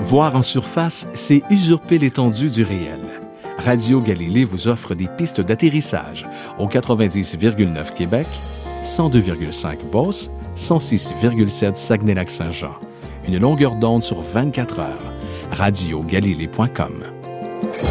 Voir en surface, c'est usurper l'étendue du réel. Radio Galilée vous offre des pistes d'atterrissage au 90,9 Québec, 102,5 Beauce, 106,7 Saguenay-Lac-Saint-Jean. Une longueur d'onde sur 24 heures. radiogalilée.com.